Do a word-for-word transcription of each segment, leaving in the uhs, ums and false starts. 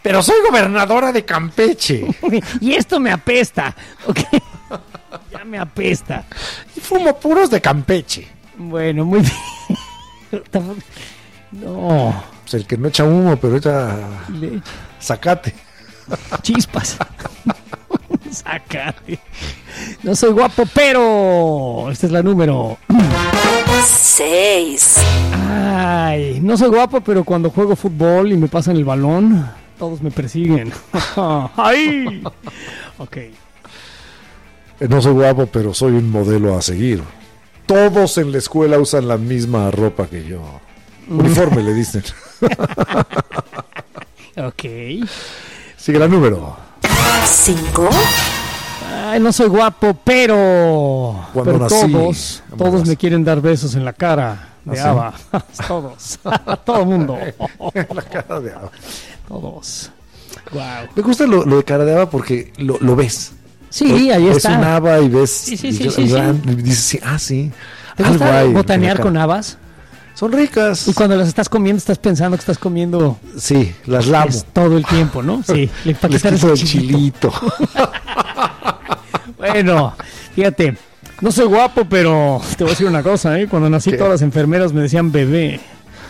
pero soy gobernadora de Campeche. Y esto me apesta. Ok. Ya me apesta. Y fumo puros de Campeche. Bueno, muy bien. No. Pues el que no echa humo, pero echa Le... zacate. Chispas. Zacate. No soy guapo, pero... Esta es la número... Seis. Ay, no soy guapo, pero cuando juego fútbol y me pasan el balón, todos me persiguen. ¡Ay! Ok. No soy guapo, pero soy un modelo a seguir. Todos en la escuela usan la misma ropa que yo. Uniforme le dicen. Ok. Sigue la número. Cinco. Ay, no soy guapo, pero... Cuando pero nací, todos, no me todos das. me quieren dar besos en la cara de ¿Ah, sí? Ava. Todos. Todo el mundo. La cara de Ava. Todos. Wow. Me gusta lo, lo de cara de Ava porque lo, lo ves. Sí, ahí ves está. un Ava y ves... Sí, sí, y sí, yo- sí, y sí. van- y dices, sí, ah, sí. ¿Te Algo gusta hay en botanear la con cara. habas? Son ricas. Y cuando las estás comiendo, estás pensando que estás comiendo Sí, las lamo. es todo el tiempo, ¿no? Sí, le para Les quitar quito ese el chilito. chilito. Bueno, fíjate, no soy guapo, pero te voy a decir una cosa, ¿eh? Cuando nací ¿Qué? todas las enfermeras me decían bebé.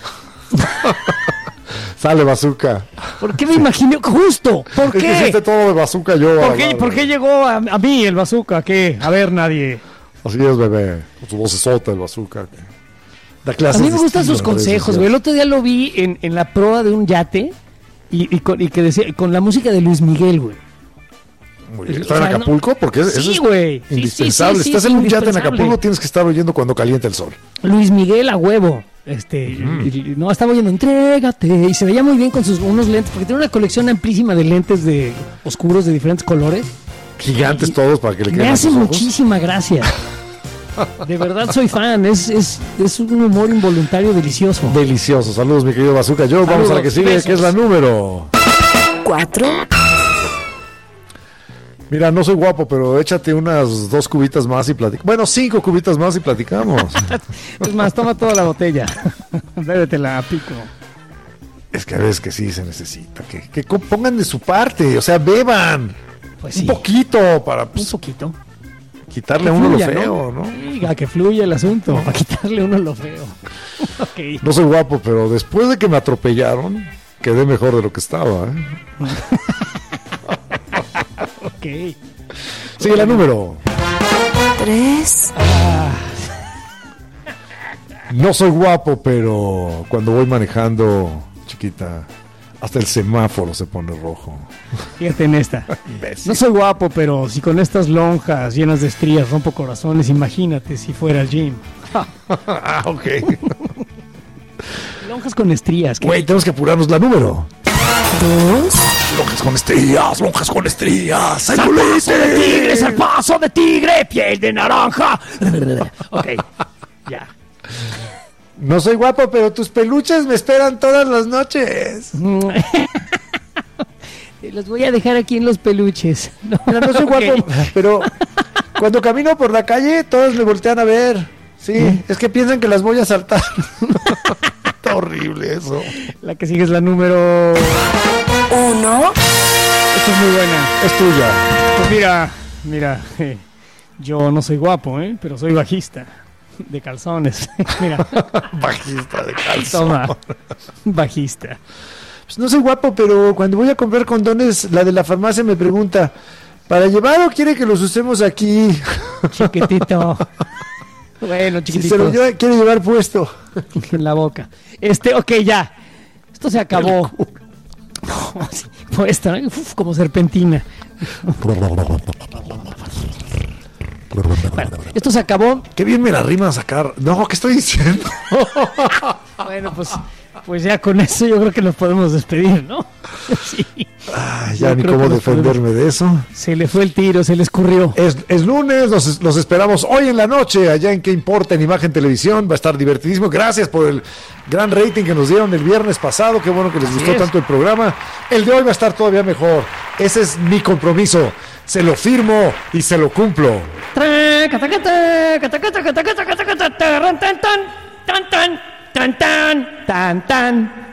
Sale bazooka. ¿Por qué me imaginé? Justo, ¿por Es que qué? hiciste todo de bazooka yo. ¿Por a qué, la- por qué llegó a, a mí el bazooka? ¿Qué? A ver, nadie. Así es, bebé. Con su voz sota el bazooka. Da A clases mí me de gustan estilo sus en redes consejos, güey. El sociales. otro día lo vi en, en la proa de un yate y, y, con, y que decía, con la música de Luis Miguel, güey. Muy bien. O ¿Está en sea, no- Acapulco? Porque es- eso Sí, es güey. Sí, sí, indispensable. sí, sí, Estás sí, en un yate en indispensable. Acapulco, tienes que estar oyendo cuando calienta el sol. Luis Miguel a huevo. Este, y- y- no, estaba oyendo Entrégate y se veía muy bien con sus unos lentes, porque tiene una colección amplísima de lentes de oscuros de diferentes colores. Gigantes todos para que le Me queden hace los ojos. muchísima gracia. De verdad soy fan, es, es, es un humor involuntario delicioso. Delicioso. Saludos, mi querido bazooka. Yo, vamos a la que Saludos, sigue, besos. que es la número. Cuatro. Mira, no soy guapo, pero échate unas dos cubitas más y platicamos. Bueno, cinco cubitas más y platicamos. Es más, toma toda la botella. Bébetela a pico. Es que a veces que sí se necesita. Que, que co- pongan de su parte. O sea, beban. Pues sí, Un poquito para un pues, poquito. quitarle a uno Fluya, lo feo, ¿no? Diga, que fluya el asunto, para quitarle uno lo feo. Ok. No soy guapo, pero después de que me atropellaron, quedé mejor de lo que estaba. ¿eh? Ok. Sigue la número. Tres. No soy guapo, pero cuando voy manejando, chiquita, hasta el semáforo se pone rojo. Fíjate en esta. Imbécil. No soy guapo, pero si con estas lonjas llenas de estrías rompo corazones, imagínate si fuera al gym. Ah, ok. Lonjas con estrías. ¿qué? Güey, tenemos que apurarnos la número. Dos. Lonjas con estrías, lonjas con estrías. ¡Zarpazo de tigre, zarpazo de tigre, piel de naranja! Ok, ya. No soy guapo, pero tus peluches me esperan todas las noches. Los voy a dejar aquí en los peluches. No, Mira, no soy ok. guapo, pero cuando camino por la calle, todos me voltean a ver. Sí, es que piensan que las voy a saltar. Está horrible eso. La que sigue es la número... Uno. Esta es muy buena. Es tuya. Pues mira, mira, eh, yo no soy guapo, ¿eh? Pero soy bajista. De calzones. Mira, Bajista de calzón. toma. Bajista. Pues no soy guapo, pero cuando voy a comprar condones, la de la farmacia me pregunta, ¿para llevar o quiere que los usemos aquí? Chiquitito. Bueno, Si chiquitito. se lo lleva, quiere llevar puesto. En la boca. Este, ok, ya. Esto se acabó. Pues, ¿no? Uf, como serpentina. Bueno, esto se acabó. Qué bien me la rima a sacar. No, ¿qué estoy diciendo? Bueno, pues, pues ya con eso yo creo que nos podemos despedir, ¿no? Sí. Ah, ya Yo ni creo cómo que nos defenderme de eso. Se le fue el tiro, se le escurrió. Es, es lunes, los, los esperamos hoy en la noche, allá en ¿Qué importa? En Imagen Televisión. Va a estar divertidísimo. Gracias por el gran rating que nos dieron el viernes pasado. Qué bueno que les Así gustó es. tanto el programa. El de hoy va a estar todavía mejor. Ese es mi compromiso. Se lo firmo y se lo cumplo. Tan tan tan tan tan tan tan tan tan